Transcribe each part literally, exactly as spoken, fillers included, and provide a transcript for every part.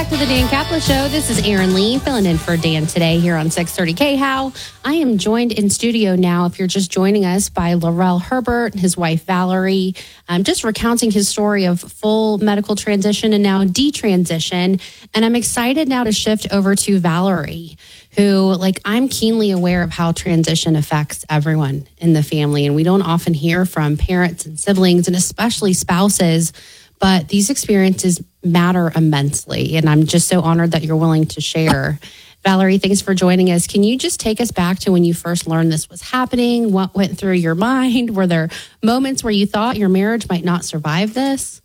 back to the Dan Kaplan Show. This is Erin Lee filling in for Dan today here on six thirty K How. I am joined in studio now, if you're just joining us, by Laurel Herbert and his wife Valerie. I'm just recounting his story of full medical transition and now detransition. And I'm excited now to shift over to Valerie, who, like, I'm keenly aware of how transition affects everyone in the family. And we don't often hear from parents and siblings and especially spouses, but these experiences matter immensely. And I'm just so honored that you're willing to share. Valerie, thanks for joining us. Can you just take us back to when you first learned this was happening? What went through your mind? Were there moments where you thought your marriage might not survive this?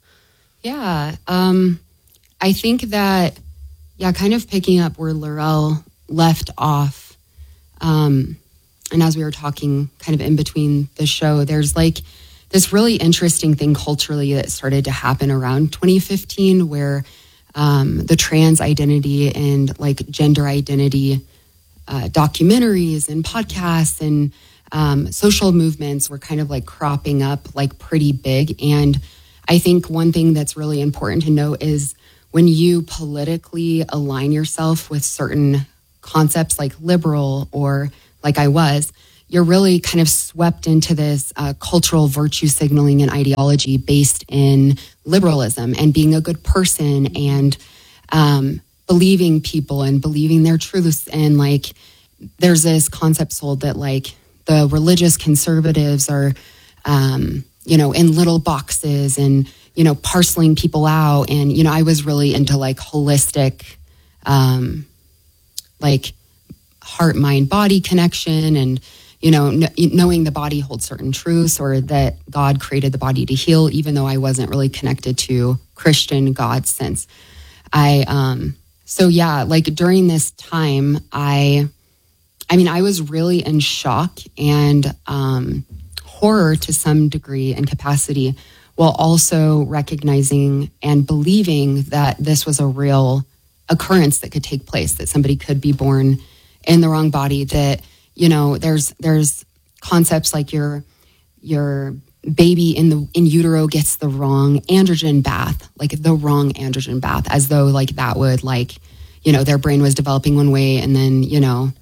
Yeah. Um, I think that, yeah, kind of picking up where Laurel left off. Um, and as we were talking kind of in between the show, there's like this really interesting thing culturally that started to happen around twenty fifteen where um, the trans identity and like gender identity uh, documentaries and podcasts and um, social movements were kind of like cropping up like pretty big. And I think one thing that's really important to note is when you politically align yourself with certain concepts like liberal or like I was, you're really kind of swept into this uh, cultural virtue signaling and ideology based in liberalism and being a good person and um, believing people and believing their truths. And like, there's this concept sold that like the religious conservatives are, um, you know, in little boxes and, you know, parceling people out. And, you know, I was really into like holistic, um, like heart, mind, body connection and, you know, kn- knowing the body holds certain truths or that God created the body to heal, even though I wasn't really connected to Christian God sense. I, um, so yeah, like during this time, I, I mean, I was really in shock and, um, horror to some degree and capacity while also recognizing and believing that this was a real occurrence that could take place, that somebody could be born in the wrong body, that, you know, there's there's concepts like your your baby in the in utero gets the wrong androgen bath, like the wrong androgen bath, as though like that would like, you know, their brain was developing one way and then, you know,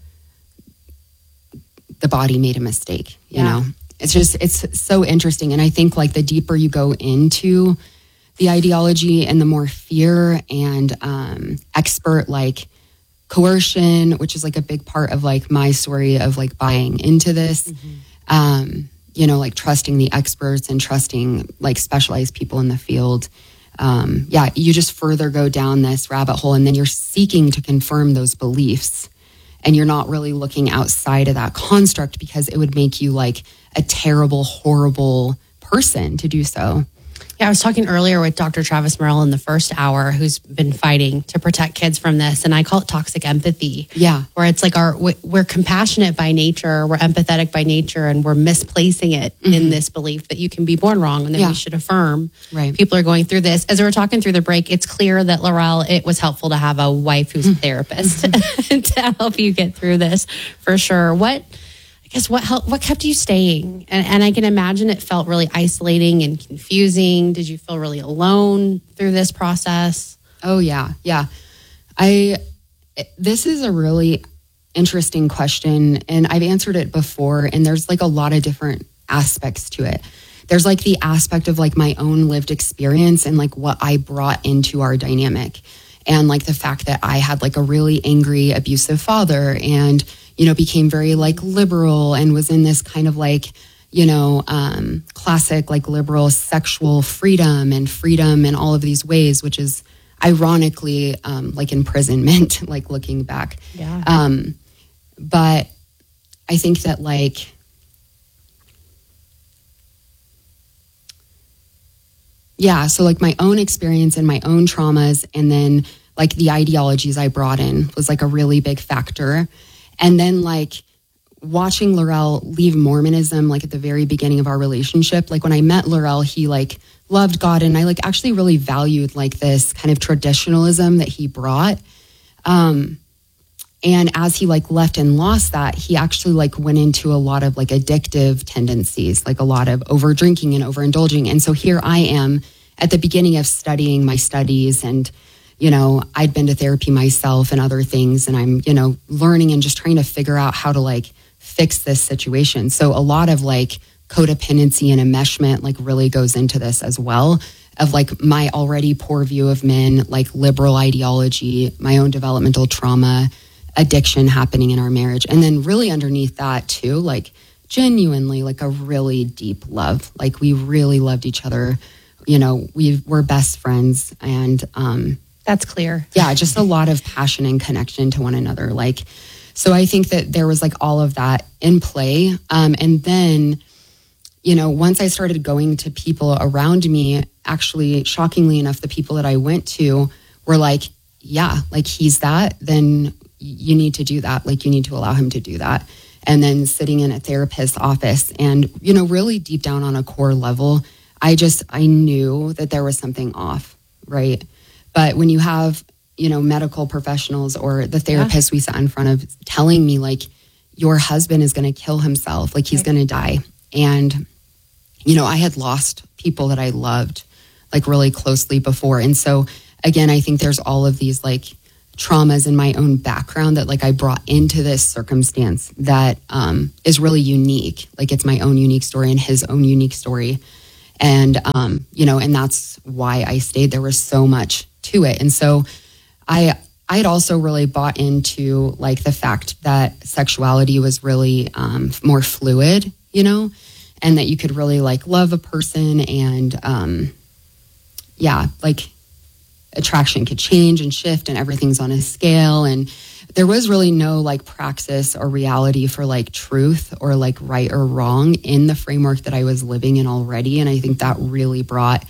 the body made a mistake, you yeah. know. It's just, it's so interesting. And I think like the deeper you go into the ideology and the more fear and um, expert like coercion, which is like a big part of like my story of like buying into this, mm-hmm. um, you know, like trusting the experts and trusting like specialized people in the field. Um, yeah, you just further go down this rabbit hole and then you're seeking to confirm those beliefs and you're not really looking outside of that construct because it would make you like a terrible, horrible person to do so. Yeah, I was talking earlier with Doctor Travis Merrill in the first hour, who's been fighting to protect kids from this. And I call it toxic empathy. Yeah. Where it's like our we're compassionate by nature, we're empathetic by nature, and we're misplacing it mm-hmm. in this belief that you can be born wrong and that yeah. we should affirm right. people are going through this. As we were talking through the break, it's clear that, Laurel, it was helpful to have a wife who's a therapist mm-hmm. to help you get through this for sure. What... I guess what helped, what kept you staying? And, and I can imagine it felt really isolating and confusing. Did you feel really alone through this process? Oh, yeah. Yeah. I, this is a really interesting question and I've answered it before and there's like a lot of different aspects to it. There's like the aspect of like my own lived experience and like what I brought into our dynamic and like the fact that I had like a really angry, abusive father and you know, became very like liberal and was in this kind of like, you know, um, classic like liberal sexual freedom and freedom in all of these ways, which is ironically um, like imprisonment, like looking back. Yeah. Um, but I think that like, yeah, so like my own experience and my own traumas and then like the ideologies I brought in was like a really big factor. And then like watching Laurel leave Mormonism, like at the very beginning of our relationship, like when I met Laurel, he like loved God. And I like actually really valued like this kind of traditionalism that he brought. Um, and as he like left and lost that, he actually like went into a lot of like addictive tendencies, like a lot of over drinking and overindulging. And so here I am at the beginning of studying my studies and you know, I'd been to therapy myself and other things, and I'm, you know, learning and just trying to figure out how to like fix this situation. So a lot of like codependency and enmeshment like really goes into this as well, of like my already poor view of men, like liberal ideology, my own developmental trauma, addiction happening in our marriage. And then really underneath that too, like genuinely like a really deep love. Like we really loved each other. You know, we we're best friends, and um, that's clear. Yeah, just a lot of passion and connection to one another. Like, so I think that there was like all of that in play. Um, and then, you know, once I started going to people around me, actually, shockingly enough, the people that I went to were like, yeah, like he's that, then you need to do that. Like you need to allow him to do that. And then sitting in a therapist's office and, you know, really deep down on a core level, I just, I knew that there was something off, right? But when you have, you know, medical professionals or the therapist yeah. we sat in front of telling me like, your husband is going to kill himself, like he's right. going to die. And, you know, I had lost people that I loved like really closely before. And so again, I think there's all of these like traumas in my own background that like I brought into this circumstance that um, is really unique. Like it's my own unique story and his own unique story. And, um, you know, and that's why I stayed. There was so much to it. And so I, I had also really bought into like the fact that sexuality was really um, more fluid, you know, and that you could really like love a person and, um, yeah, like attraction could change and shift and everything's on a scale. And there was really no like praxis or reality for like truth or like right or wrong in the framework that I was living in already. And I think that really brought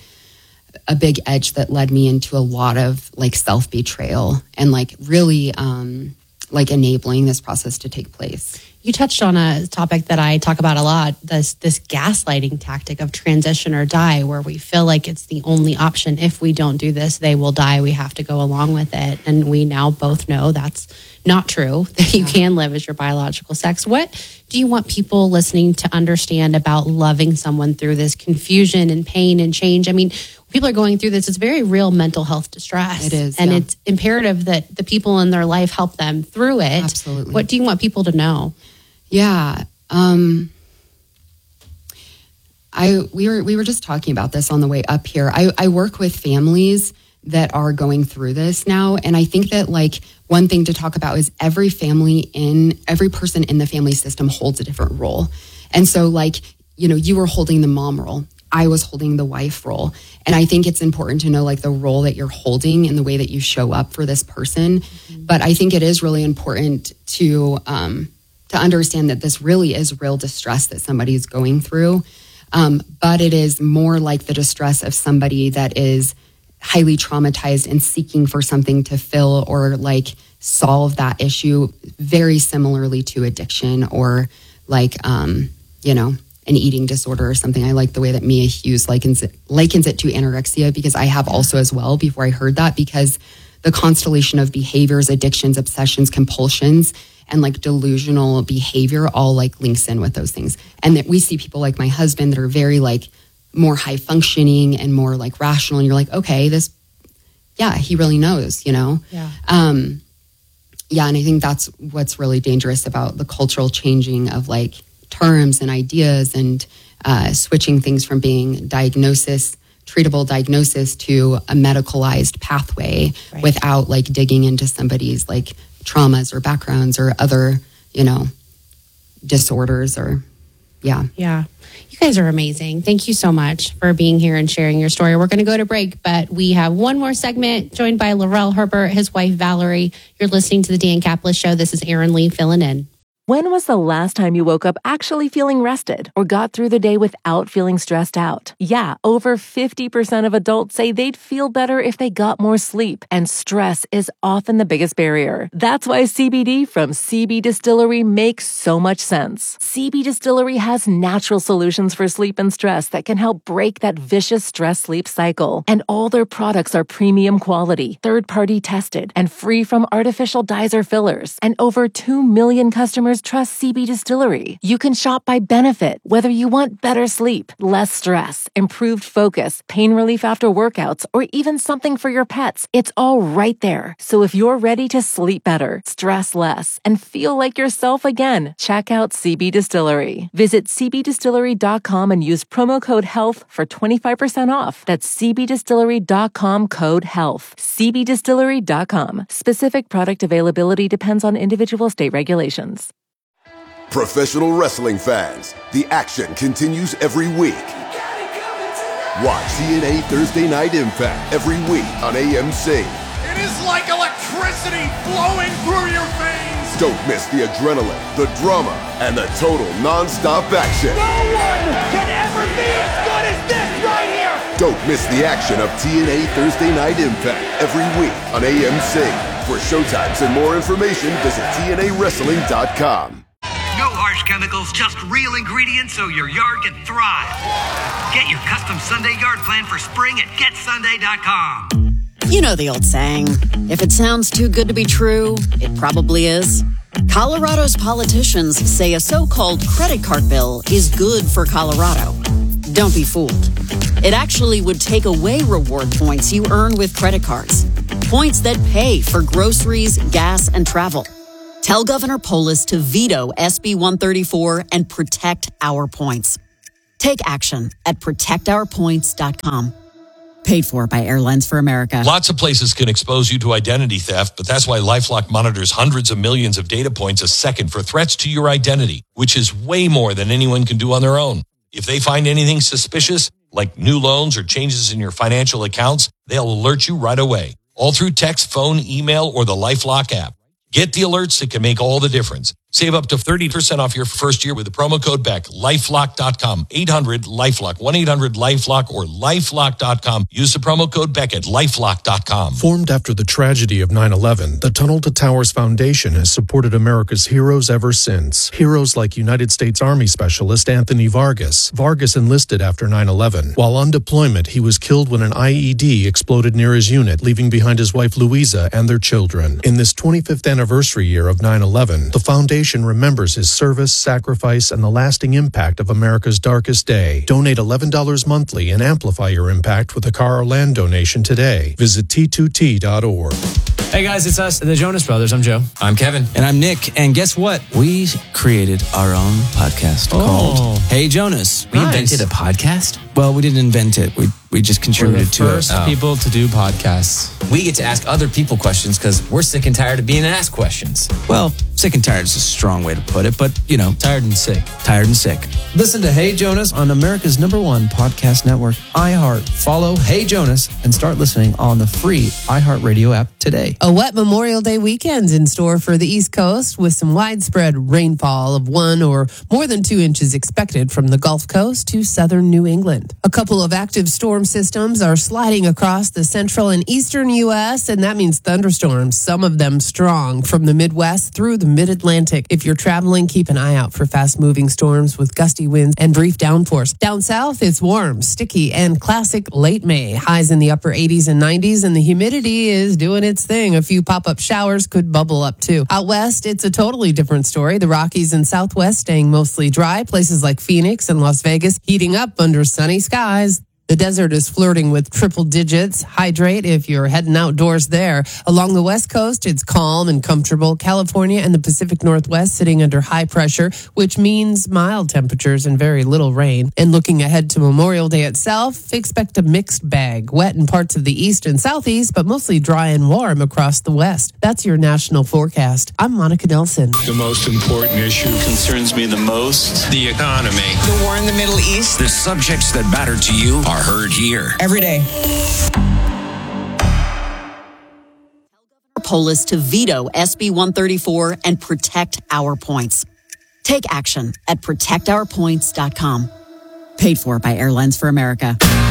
a big edge that led me into a lot of like self-betrayal and like really um, like enabling this process to take place. You touched on a topic that I talk about a lot, this this gaslighting tactic of transition or die, where we feel like it's the only option. If we don't do this, they will die. We have to go along with it. And we now both know that's not true, that you can live as your biological sex. What do you want people listening to understand about loving someone through this confusion and pain and change? I mean, people are going through this. It's very real mental health distress. It is. And yeah. it's imperative that the people in their life help them through it. Absolutely. What do you want people to know? Yeah. Um, I we were we were just talking about this on the way up here. I, I work with families that are going through this now. And I think that like one thing to talk about is every family in every person in the family system holds a different role. And so like, you know, you were holding the mom role. I was holding the wife role. And I think it's important to know like the role that you're holding and the way that you show up for this person. Mm-hmm. But I think it is really important to, um, to understand that this really is real distress that somebody is going through. Um, but it is more like the distress of somebody that is highly traumatized and seeking for something to fill or like solve that issue, very similarly to addiction or like, um, you know, an eating disorder or something. I like the way that Mia Hughes likens it, likens it to anorexia, because I have also as well before I heard that, because the constellation of behaviors, addictions, obsessions, compulsions, and like delusional behavior all like links in with those things. And that we see people like my husband that are very like more high functioning and more like rational. And you're like, okay, this, yeah, he really knows, you know? Yeah. Um, yeah. And I think that's what's really dangerous about the cultural changing of like terms and ideas and uh, switching things from being diagnosis, treatable diagnosis to a medicalized pathway right. without like digging into somebody's like traumas or backgrounds or other, you know, disorders or, yeah. Yeah. You guys are amazing. Thank you so much for being here and sharing your story. We're going to go to break, but we have one more segment joined by Laurel Herbert, his wife, Valerie. You're listening to the Dan Caplis Show. This is Erin Lee filling in. When was the last time you woke up actually feeling rested or got through the day without feeling stressed out? Yeah, over fifty percent of adults say they'd feel better if they got more sleep, and stress is often the biggest barrier. That's why C B D from C B Distillery makes so much sense. C B Distillery has natural solutions for sleep and stress that can help break that vicious stress-sleep cycle. And all their products are premium quality, third-party tested, and free from artificial dyes or fillers. And over two million customers customers trust C B Distillery. You can shop by benefit, whether you want better sleep, less stress, improved focus, pain relief after workouts, or even something for your pets. It's all right there. So if you're ready to sleep better, stress less, and feel like yourself again, check out C B Distillery. Visit c b distillery dot com and use promo code HEALTH for twenty-five percent off. That's c b distillery dot com code HEALTH. c b distillery dot com. Specific product availability depends on individual state regulations. Professional wrestling fans, the action continues every week. Watch T N A Thursday Night Impact every week on A M C. It is like electricity flowing through your veins. Don't miss the adrenaline, the drama, and the total non-stop action. No one can ever be as good as this right here. Don't miss the action of T N A Thursday Night Impact every week on A M C. For showtimes and more information, visit T N A wrestling dot com. No harsh chemicals, just real ingredients so your yard can thrive. Get your custom Sunday yard plan for spring at get sunday dot com. You know the old saying, if it sounds too good to be true, it probably is. Colorado's politicians say a so-called credit card bill is good for Colorado. Don't be fooled. It actually would take away reward points you earn with credit cards. Points that pay for groceries, gas, and travel. Tell Governor Polis to veto S B one thirty-four and protect our points. Take action at protect our points dot com. Paid for by Airlines for America. Lots of places can expose you to identity theft, but that's why LifeLock monitors hundreds of millions of data points a second for threats to your identity, which is way more than anyone can do on their own. If they find anything suspicious, like new loans or changes in your financial accounts, they'll alert you right away, all through text, phone, email, or the LifeLock app. Get the alerts that can make all the difference. Save up to thirty percent off your first year with the promo code BECK. lifelock dot com. eight hundred LifeLock. one eight hundred LifeLock or lifelock dot com. Use the promo code BECK at lifelock dot com. Formed after the tragedy of nine eleven, the Tunnel to Towers Foundation has supported America's heroes ever since. Heroes like United States Army Specialist Anthony Vargas. Vargas enlisted after nine eleven. While on deployment, he was killed when an I E D exploded near his unit, leaving behind his wife Louisa and their children. In this twenty-fifth anniversary year of nine eleven, the foundation remembers his service, sacrifice, and the lasting impact of America's darkest day. Donate eleven dollars monthly and amplify your impact with a car or land donation today. Visit T two T dot org. Hey guys, it's us, the Jonas Brothers. I'm Joe. I'm Kevin. And I'm Nick. And guess what? We created our own podcast oh. called Hey Jonas. We nice. invented a podcast? Well, we didn't invent it. We we just contributed we're the to first it. First people to do podcasts. We get to ask other people questions because we're sick and tired of being asked questions. Well, sick and tired is a strong way to put it, but, you know. Tired and sick. Tired and sick. Listen to Hey Jonas on America's number one podcast network, iHeart. Follow Hey Jonas and start listening on the free iHeartRadio app today. A wet Memorial Day weekend's in store for the East Coast with some widespread rainfall of one or more than two inches expected from the Gulf Coast to southern New England. A couple of active storm systems are sliding across the central and eastern U S, and that means thunderstorms, some of them strong, from the Midwest through the Mid-Atlantic. If you're traveling, keep an eye out for fast-moving storms with gusty winds and brief downpours. Down south, it's warm, sticky, and classic late May. Highs in the upper eighties and nineties, and the humidity is doing its thing. A few pop-up showers could bubble up, too. Out west, it's a totally different story. The Rockies and Southwest staying mostly dry. Places like Phoenix and Las Vegas heating up under sunny skies. The desert is flirting with triple digits. Hydrate if you're heading outdoors there. Along the West Coast, it's calm and comfortable. California and the Pacific Northwest sitting under high pressure, which means mild temperatures and very little rain. And looking ahead to Memorial Day itself, expect a mixed bag. Wet in parts of the east and southeast, but mostly dry and warm across the west. That's your national forecast. I'm Monica Nelson. The most important issue concerns me the most, the economy. The war in the Middle East. The subjects that matter to you are heard here. Every day. Polis to veto S B one thirty-four and protect our points. Take action at protect our points dot com. Paid for by Airlines for America.